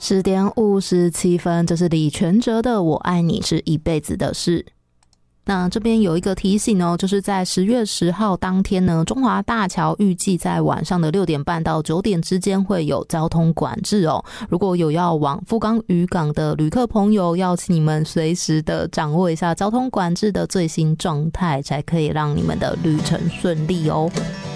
10:57，这是李全哲的《我爱你是一辈子的事》。那这边有一个提醒哦，就是在10月10号当天呢，中华大桥预计在晚上的6点半到9点之间会有交通管制哦。如果有要往富冈渔港的旅客朋友，要请你们随时的掌握一下交通管制的最新状态，才可以让你们的旅程顺利哦。